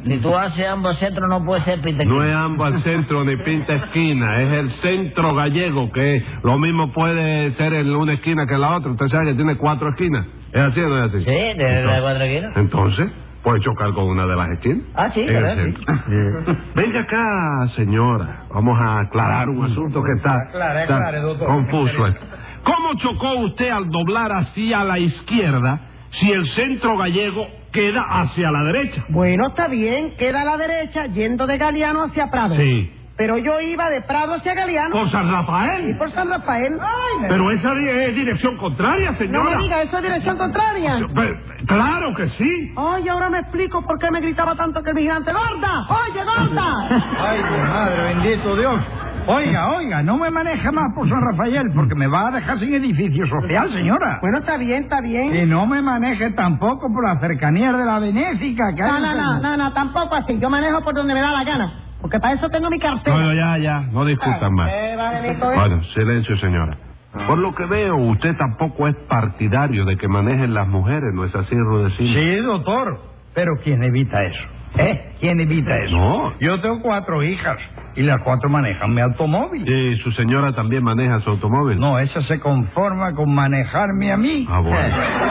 Si tú haces ambos centros no puede ser pinta esquina. No es ambos al centro ni pinta esquina, es el centro gallego, que lo mismo puede ser en una esquina que en la otra. Usted sabe que tiene 4 esquinas. ¿Es así o no es así? Sí, de 4 esquinas. Entonces, puede chocar con una de las esquinas. Ah, sí, claro, sí. Venga acá, señora. Vamos a aclarar un asunto que está Aclare, doctor. confuso. ¿Cómo chocó usted al doblar hacia la izquierda si el centro gallego queda hacia la derecha? Bueno, está bien, queda a la derecha yendo de Galiano hacia Prado. Sí. Pero yo iba de Prado hacia Galiano. ¿Por San Rafael? Y por San Rafael. Pero esa es dirección contraria, No señora. me diga, ¿eso es dirección contraria? Claro que sí. Oye, ahora me explico por qué me gritaba tanto que el vigilante. ¡Gorda! ¡Oye, gorda! Ay, mi madre, bendito Dios. Oiga, no me maneje más por San Rafael, porque me va a dejar sin edificio social, señora. Bueno, está bien, está bien. Y no me maneje tampoco por las cercanías de la Benéfica. Que No, tampoco así. Yo manejo por donde me da la gana. Porque para eso tengo mi cartera. Bueno, ya, no discutan más. Bueno, silencio, señora. Por lo que veo, usted tampoco es partidario de que manejen las mujeres, ¿no es así, Rudecindo? Sí, doctor, pero ¿quién evita eso? ¿Quién evita eso? No. Yo tengo 4 hijas y las 4 manejan mi automóvil. ¿Y su señora también maneja su automóvil? No, esa se conforma con manejarme a mí. Ah, bueno.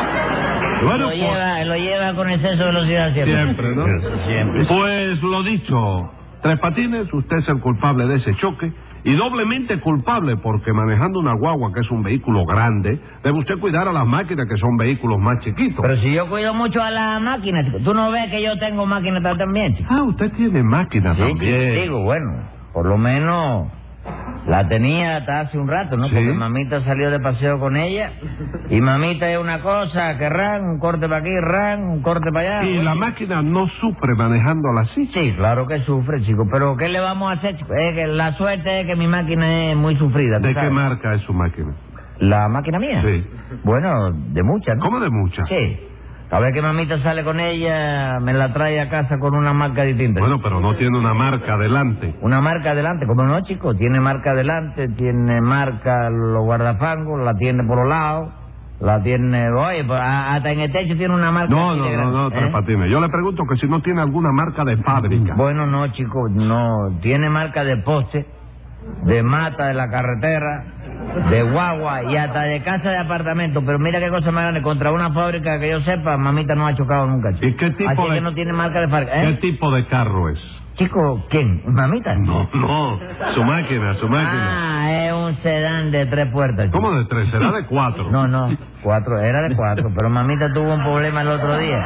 Bueno, Lo lleva con exceso de velocidad siempre. siempre, ¿no? Siempre. Pues lo dicho, Tres Patines, usted es el culpable de ese choque y doblemente culpable porque manejando una guagua que es un vehículo grande, debe usted cuidar a las máquinas que son vehículos más chiquitos. Pero si yo cuido mucho a la máquina, chico. ¿Tú no ves que yo tengo máquina también, chico? Ah, usted tiene máquina Sí, también. digo, bueno, por lo menos la tenía hasta hace un rato, ¿no? Sí. Porque mamita salió de paseo con ella. Y mamita es una cosa, que un corte para aquí, un corte para allá. Y la máquina no sufre manejándola así. Sí, claro que sufre, chico. Pero ¿qué le vamos a hacer, chico? Es que la suerte es que mi máquina es muy sufrida. ¿tú ¿De sabes? qué marca es su máquina? ¿La máquina mía? Sí. Bueno, de muchas, ¿no? ¿Cómo de muchas? Sí. A ver que mamita sale con ella, me la trae a casa con una marca distinta. Bueno, pero no tiene una marca adelante. Una marca adelante, ¿cómo no, chico? Tiene marca adelante, tiene marca los guardafangos, la tiene por los lados, la tiene... Oye, pues, hasta en el techo tiene una marca... No, Tres Patines. Yo le pregunto que si no tiene alguna marca de fábrica. Bueno, no, chico, no. Tiene marca de poste, de mata de la carretera, de guagua y hasta de casa de apartamento. Pero mira qué cosa más grande. Contra una fábrica que yo sepa, mamita no ha chocado nunca, chico. ¿Y qué tipo Así de... que no tiene marca de fábrica. ¿Qué tipo de carro es? Chico, ¿quién? ¿Mamita? No, su máquina. Ah, es un sedán de 3 puertas, chico. ¿Cómo de 3? ¿Será de 4? No, 4, era de 4, pero mamita tuvo un problema el otro día.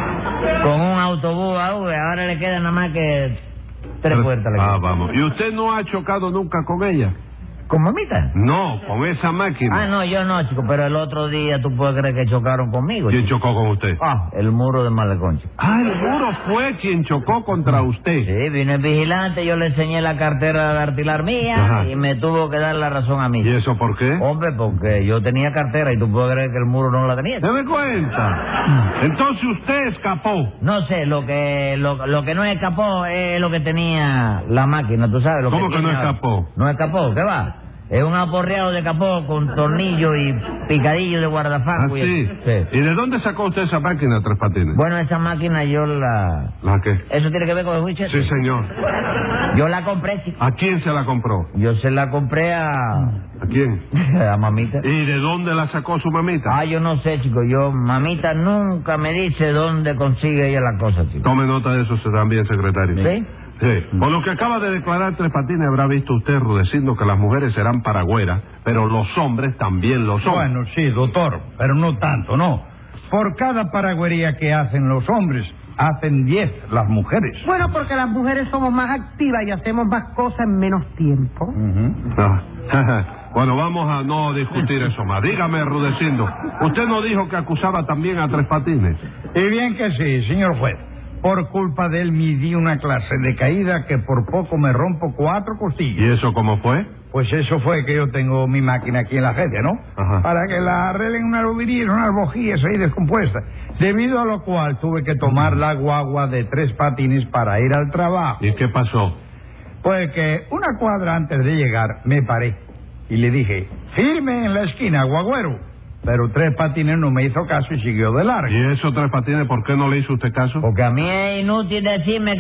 Con un autobús, ahora le queda nada más que 3 puertas. Vamos. ¿Y usted no ha chocado nunca con ella? ¿Con mamita? No, con esa máquina. Ah, no, yo no, chico, pero el otro día tú puedes creer que chocaron conmigo, ¿Quién chico. chocó con usted? El muro de Malecón, chico. Ah, el muro fue quien chocó contra usted. Sí, vino el vigilante, yo le enseñé la cartera de artilar mía. Ajá. Y me tuvo que dar la razón a mí. ¿Y eso por qué? Hombre, porque yo tenía cartera y tú puedes creer que el muro no la tenía. Deme cuenta. Entonces usted escapó. No sé, lo que no escapó es lo que tenía la máquina, tú sabes. ¿Cómo que no tiene ahora. escapó? No escapó, ¿qué va? Es un aporreado de capó con tornillo y picadillo de ¿Ah, guardafango. sí? ¿Y de dónde sacó usted esa máquina, Tres Patines? Bueno, esa máquina yo la... ¿La qué? ¿Eso tiene que ver con el Winchester? Sí, señor. Yo la compré, chico. ¿A quién se la compró? Yo se la compré ¿A quién? a mamita. ¿Y de dónde la sacó su mamita? Ah, yo no sé, chico. Mamita nunca me dice dónde consigue ella las cosas, chico. Tome nota de eso también, secretario. ¿Sí? Sí. Por lo que acaba de declarar Tres Patines, habrá visto usted, Rudecindo, que las mujeres serán paragüeras, pero los hombres también lo son. Bueno, sí, doctor, pero no tanto, no. Por cada paragüería que hacen los hombres, hacen 10 las mujeres. Bueno, porque las mujeres somos más activas y hacemos más cosas en menos tiempo. Bueno, vamos a no discutir eso más. Dígame, Rudecindo, ¿usted no dijo que acusaba también a Tres Patines? Y bien que sí, señor juez. Por culpa de él me di una clase de caída que por poco me rompo 4 costillas. ¿Y eso cómo fue? Pues eso fue que yo tengo mi máquina aquí en la agencia, ¿no? Ajá. Para que la arreglen unas bobinas, unas bujías ahí descompuestas. Debido a lo cual tuve que tomar la guagua de Tres Patines para ir al trabajo. ¿Y qué pasó? Pues que una cuadra antes de llegar me paré y le dije, firme en la esquina, guagüero. Pero Tres Patines no me hizo caso y siguió de largo. ¿Y eso, Tres Patines, por qué no le hizo usted caso? Porque a mí es inútil decirme